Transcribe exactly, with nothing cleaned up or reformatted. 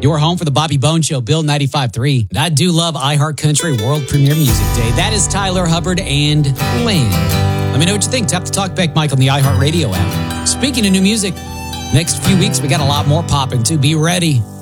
Your home for the Bobby Bone Show, Bill ninety-five point three. And I do love iHeart Country World Premiere Music Day. That is Tyler Hubbard and Land. Let me know what you think. Tap the Talkback mic on the iHeart Radio app. Speaking of new music, next few weeks we got a lot more popping, too. Be ready.